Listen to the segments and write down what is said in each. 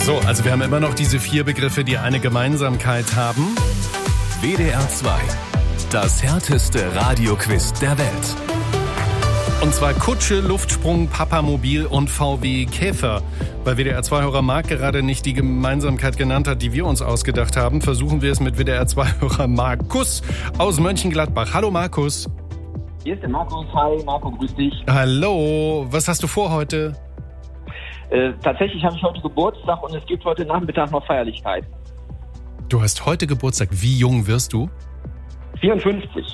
So, also wir haben immer noch diese 4 Begriffe, die eine Gemeinsamkeit haben. WDR 2, das härteste Radioquiz der Welt. Und zwar Kutsche, Luftsprung, Papamobil und VW Käfer. Weil WDR 2-Hörer Marc gerade nicht die Gemeinsamkeit genannt hat, die wir uns ausgedacht haben, versuchen wir es mit WDR 2-Hörer Markus aus Mönchengladbach. Hallo Markus. Hier ist der Markus. Hi Marco, grüß dich. Hallo, was hast du vor heute? Tatsächlich habe ich heute Geburtstag und es gibt heute Nachmittag noch Feierlichkeit. Du hast heute Geburtstag. Wie jung wirst du? 54.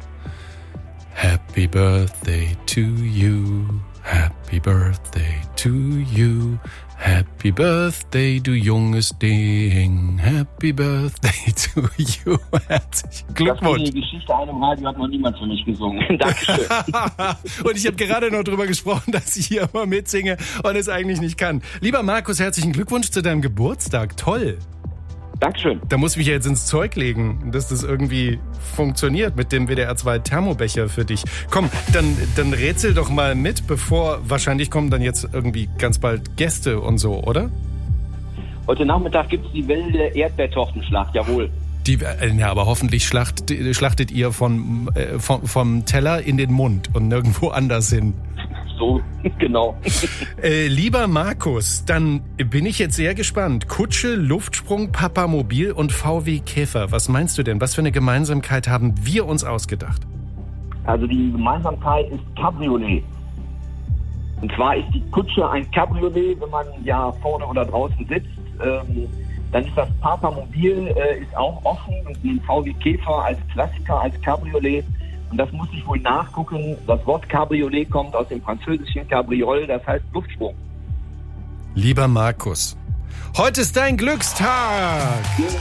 Happy birthday to you, happy birthday to you, happy birthday, du junges Ding, happy birthday to you. Herzlichen Glückwunsch. Die Geschichte einem Radio hat noch niemand für mich gesungen. Dankeschön. Und ich habe gerade noch drüber gesprochen, dass ich hier immer mitsinge und es eigentlich nicht kann. Lieber Markus, herzlichen Glückwunsch zu deinem Geburtstag. Toll. Dankeschön. Da muss ich mich ja jetzt ins Zeug legen, dass das irgendwie funktioniert mit dem WDR 2 Thermobecher für dich. Komm, dann rätsel doch mal mit, bevor wahrscheinlich kommen dann jetzt irgendwie ganz bald Gäste und so, oder? Heute Nachmittag gibt's die wilde Erdbeertortenschlacht, jawohl. Ja, aber hoffentlich schlachtet ihr vom Teller in den Mund und nirgendwo anders hin. So, genau. Lieber Markus, dann bin ich jetzt sehr gespannt. Kutsche, Luftsprung, Papamobil und VW Käfer. Was meinst du denn? Was für eine Gemeinsamkeit haben wir uns ausgedacht? Also die Gemeinsamkeit ist Cabriolet. Und zwar ist die Kutsche ein Cabriolet, wenn man ja vorne oder draußen sitzt. Dann ist das Papamobil ist auch offen und ein VW Käfer als Klassiker, als Cabriolet. Und das muss ich wohl nachgucken. Das Wort Cabriolet kommt aus dem französischen Cabriole, das heißt Luftsprung. Lieber Markus, heute ist dein Glückstag.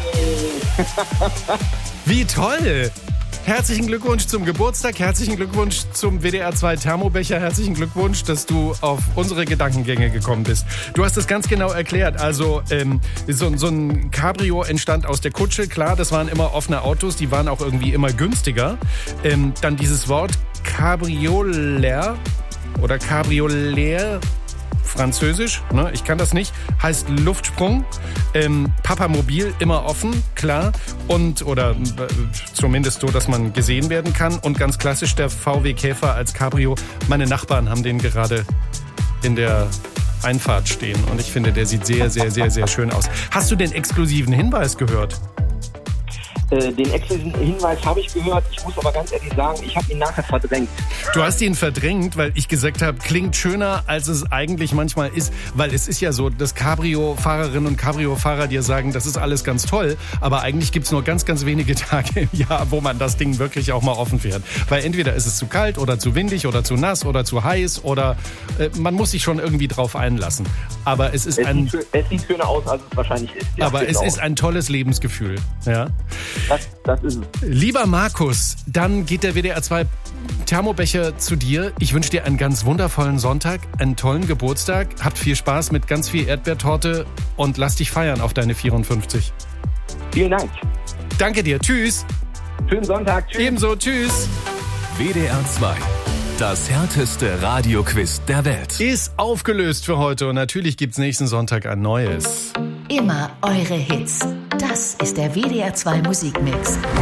Wie toll. Herzlichen Glückwunsch zum Geburtstag, herzlichen Glückwunsch zum WDR 2 Thermobecher, herzlichen Glückwunsch, dass du auf unsere Gedankengänge gekommen bist. Du hast es ganz genau erklärt, also so ein Cabrio entstand aus der Kutsche, klar, das waren immer offene Autos, die waren auch irgendwie immer günstiger. Dann dieses Wort Cabriolet oder Cabriolet, Französisch, ne? Ich kann das nicht, heißt Luftsprung, Papamobil immer offen, klar, oder zumindest so, dass man gesehen werden kann und ganz klassisch der VW Käfer als Cabrio. Meine Nachbarn haben den gerade in der Einfahrt stehen und ich finde, der sieht sehr, sehr, sehr, sehr schön aus. Hast du den exklusiven Hinweis gehört? Den exklusiven Hinweis habe ich gehört. Ich muss aber ganz ehrlich sagen, ich habe ihn nachher verdrängt. Du hast ihn verdrängt, weil ich gesagt habe, klingt schöner, als es eigentlich manchmal ist. Weil es ist ja so, dass Cabrio-Fahrerinnen und Cabrio-Fahrer dir sagen, das ist alles ganz toll. Aber eigentlich gibt es nur ganz, ganz wenige Tage im Jahr, wo man das Ding wirklich auch mal offen fährt. Weil entweder ist es zu kalt oder zu windig oder zu nass oder zu heiß oder man muss sich schon irgendwie drauf einlassen. Aber es sieht schöner aus, als es wahrscheinlich ist. Ja, aber es ist ein tolles Lebensgefühl. Ja. Das ist es. Lieber Markus, dann geht der WDR 2 Thermobecher zu dir. Ich wünsche dir einen ganz wundervollen Sonntag, einen tollen Geburtstag. Habt viel Spaß mit ganz viel Erdbeertorte und lass dich feiern auf deine 54. Vielen Dank. Danke dir. Tschüss. Schönen Sonntag. Tschüss. Ebenso. Tschüss. WDR 2. Das härteste Radioquiz der Welt. Ist aufgelöst für heute und natürlich gibt's nächsten Sonntag ein neues. Immer eure Hits. Das ist der WDR 2 Musikmix.